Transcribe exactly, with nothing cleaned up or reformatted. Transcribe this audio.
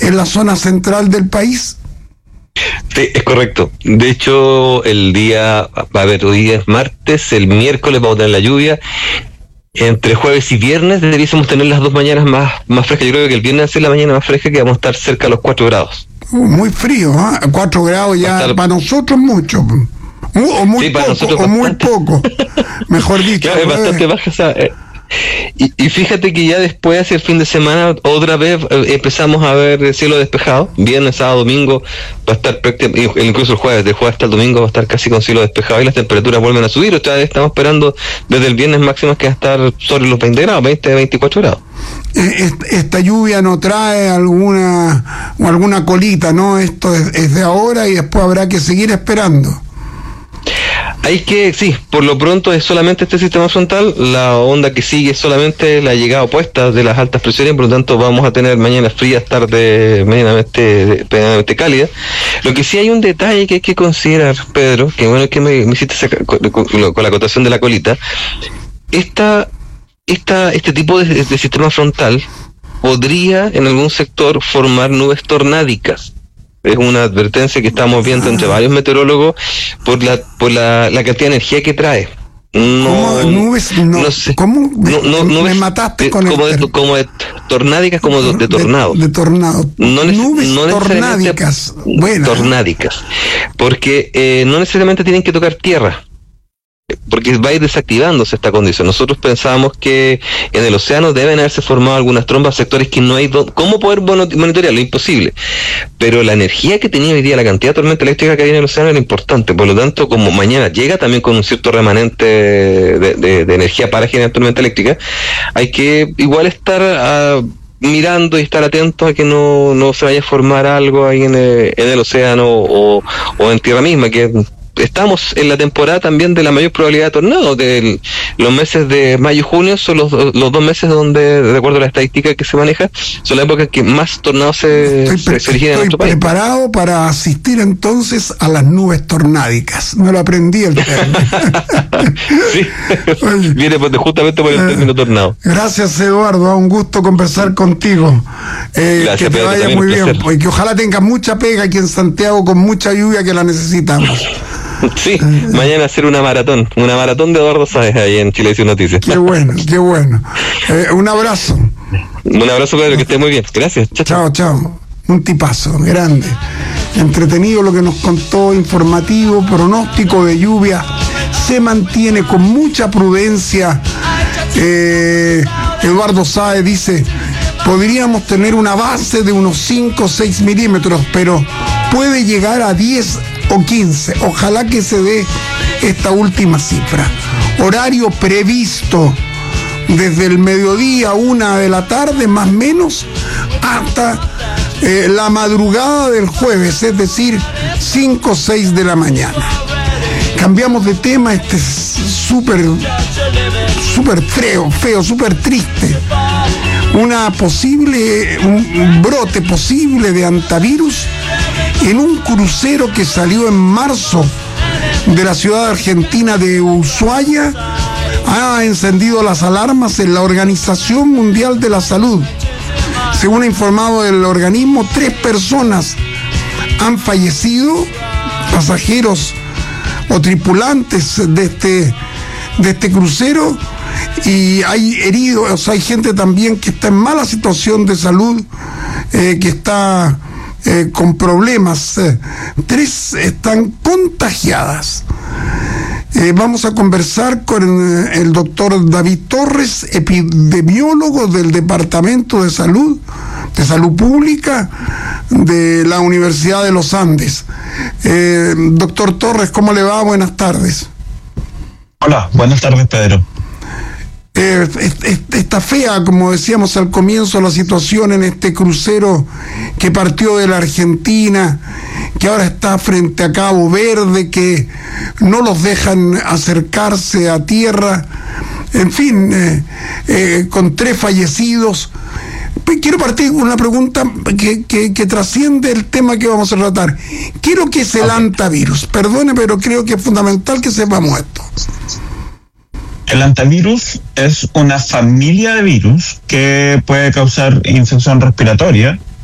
en la zona central del país. Sí, es correcto. De hecho, el día, va a haber, hoy día es martes, el miércoles vamos a tener la lluvia. Entre jueves y viernes debiésemos tener las dos mañanas más, más frescas. Yo creo que el viernes es la mañana más fresca, que vamos a estar cerca de los cuatro grados. Uh, muy frío, ¿eh? cuatro grados ya estar... para nosotros mucho. O muy sí, para poco, o muy poco. Mejor dicho. Claro, es bastante baja esa... Eh, Y, y fíjate que ya después, hacia el fin de semana, otra vez eh, empezamos a ver cielo despejado. Viernes, sábado, domingo va a estar prácticamente, incluso el jueves, de jueves hasta el domingo va a estar casi con cielo despejado y las temperaturas vuelven a subir. Otra vez estamos esperando desde el viernes máximas que va a estar sobre los veinte grados, veinte, veinticuatro grados. Esta lluvia no trae alguna o alguna colita, ¿no? Esto es, es de ahora y después habrá que seguir esperando. Hay que, sí, por lo pronto es solamente este sistema frontal, la onda que sigue es solamente la llegada opuesta de las altas presiones, por lo tanto vamos a tener mañanas frías, tarde medianamente, medianamente cálidas. Lo que sí hay un detalle que hay que considerar, Pedro, que bueno que me, me hiciste sacar, con, con, con la acotación de la colita, esta, esta, este tipo de, de sistema frontal podría en algún sector formar nubes tornádicas. Es una advertencia que estamos viendo entre varios meteorólogos por la por la, la cantidad de energía que trae. No, ¿Cómo nubes? No, no sé. ¿Cómo me, no, no, me nubes, mataste eh, con como el de, como de tornádicas, como de, de tornado. De, de tornado. No nubes no tornádicas. Bueno. Tornádicas. Porque eh, no necesariamente tienen que tocar tierra, porque va a ir desactivándose esta condición. Nosotros pensábamos que en el océano deben haberse formado algunas trombas, sectores que no hay do- cómo poder monitorearlo, imposible. Pero la energía que tenía hoy día, la cantidad de tormenta eléctrica que hay en el océano era importante. Por lo tanto, como mañana llega también con un cierto remanente de, de, de energía para generar tormenta eléctrica, hay que igual estar uh, mirando y estar atentos a que no, no se vaya a formar algo ahí en el, en el océano o, o en tierra misma, que estamos en la temporada también de la mayor probabilidad de tornados. De los meses de mayo y junio son los, los dos meses donde, de acuerdo a la estadística que se maneja, son las épocas que más tornados se, estoy se, se originan en nuestro país. Estoy preparado para asistir entonces a las nubes tornádicas. Me lo aprendí el término. Sí. Oye, viene pues, justamente por el eh, término tornado. Gracias, Eduardo, un gusto conversar contigo. Eh, gracias, que te Pedro, vaya muy bien, y que ojalá tengas mucha pega aquí en Santiago con mucha lluvia que la necesitamos. Sí, mañana hacer una maratón, una maratón de Eduardo Sáez ahí en Chilevisión Noticias. Qué bueno, qué bueno. Eh, un abrazo. Un abrazo, Pedro, que esté muy bien. Gracias. Chao, chao. chao. Un tipazo, grande. Entretenido lo que nos contó, informativo, pronóstico de lluvia. Se mantiene con mucha prudencia. Eh, Eduardo Sáez dice, podríamos tener una base de unos cinco o seis milímetros, pero puede llegar a diez o quince. Ojalá que se dé esta última cifra. Horario previsto desde el mediodía, una de la tarde, más o menos, hasta eh, la madrugada del jueves, es decir, cinco o seis de la mañana. Cambiamos de tema, este es súper, súper feo, feo, súper triste. Una posible, un brote posible de antivirus en un crucero que salió en marzo de la ciudad argentina de Ushuaia. Ha encendido las alarmas en la Organización Mundial de la Salud. Según ha informado el organismo, tres personas han fallecido, pasajeros o tripulantes de este, de este crucero, y hay heridos, o sea, hay gente también que está en mala situación de salud, eh, que está eh, con problemas. Eh, tres están contagiadas. Eh, vamos a conversar con el doctor David Torres, epidemiólogo del Departamento de Salud, de Salud Pública de la Universidad de los Andes. Eh, doctor Torres, ¿cómo le va? Buenas tardes. Hola, buenas tardes, Pedro. Eh, está fea, como decíamos al comienzo, la situación en este crucero que partió de la Argentina, que ahora está frente a Cabo Verde, que no los dejan acercarse a tierra, en fin, eh, eh, con tres fallecidos. Quiero partir con una pregunta que, que, que trasciende el tema que vamos a tratar. ¿Qué es lo que es el okay. antivirus? Perdone, pero creo que es fundamental que sepamos esto. El antivirus es una familia de virus que puede causar infección respiratoria